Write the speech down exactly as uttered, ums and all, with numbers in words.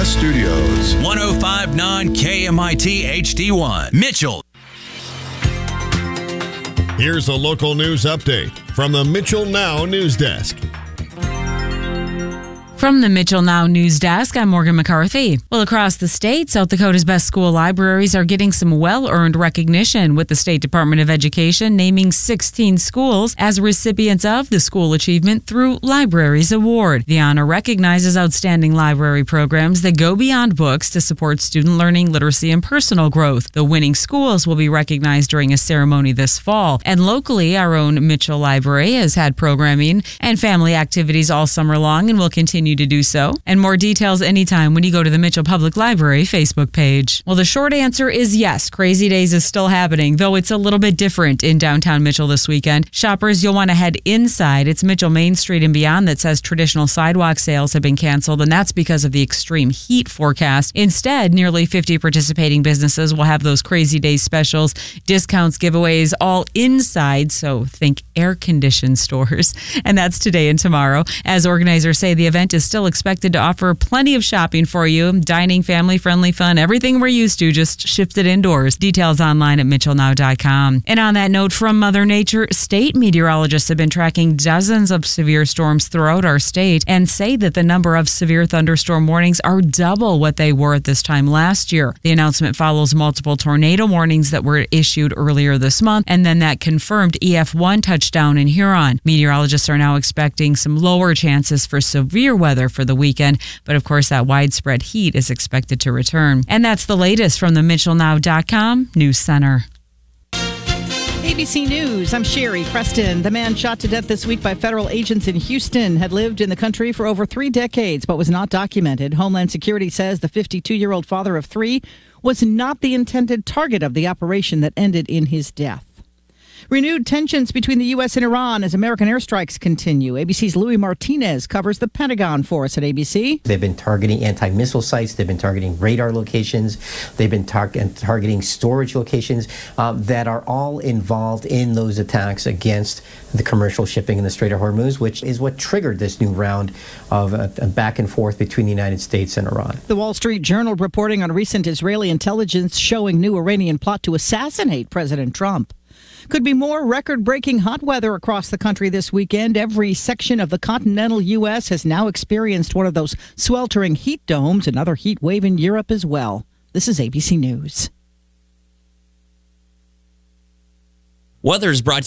Studios. one oh five point nine K M I T H D one, Mitchell. Here's a local news update from the Mitchell Now News Desk. From the Mitchell Now News Desk, I'm Morgan McCarthy. Well, across the state, South Dakota's best school libraries are getting some well-earned recognition, with the State Department of Education naming sixteen schools as recipients of the School Achievement Through Libraries Award. The honor recognizes outstanding library programs that go beyond books to support student learning, literacy, and personal growth. The winning schools will be recognized during a ceremony this fall. And locally, our own Mitchell Library has had programming and family activities all summer long and will continue to do so. And more details anytime when you go to the Mitchell Public Library Facebook page. Well, the short answer is yes, Crazy Days is still happening, though it's a little bit different in downtown Mitchell this weekend. Shoppers, you'll want to head inside. It's Mitchell Main Street and beyond that says traditional sidewalk sales have been canceled, and that's because of the extreme heat forecast. Instead, nearly fifty participating businesses will have those Crazy Days specials, discounts, giveaways, all inside, so think air-conditioned stores. And that's today and tomorrow. As organizers say, the event is still expected to offer plenty of shopping for you. Dining, family-friendly fun, everything we're used to, just shifted indoors. Details online at mitchell now dot com. And on that note, from Mother Nature, state meteorologists have been tracking dozens of severe storms throughout our state and say that the number of severe thunderstorm warnings are double what they were at this time last year. The announcement follows multiple tornado warnings that were issued earlier this month, and then that confirmed E F one touchdown in Huron. Meteorologists are now expecting some lower chances for severe weather for the weekend, but of course that widespread heat is expected to return. And that's the latest from the mitchell now dot com News Center. A B C News, I'm Sherry Preston. The man shot to death this week by federal agents in Houston had lived in the country for over three decades, but was not documented. Homeland Security says the fifty-two-year-old father of three was not the intended target of the operation that ended in his death. Renewed tensions between the U S and Iran as American airstrikes continue. A B C's Louis Martinez covers the Pentagon for us at A B C. They've been targeting anti-missile sites. They've been targeting radar locations. They've been tar- targeting storage locations uh, that are all involved in those attacks against the commercial shipping in the Strait of Hormuz, which is what triggered this new round of uh, back and forth between the United States and Iran. The Wall Street Journal reporting on recent Israeli intelligence showing new Iranian plot to assassinate President Trump. Could be more record-breaking hot weather across the country this weekend. Every section of the continental U S has now experienced one of those sweltering heat domes. Another heat wave in Europe as well. This is A B C News. Weather is brought to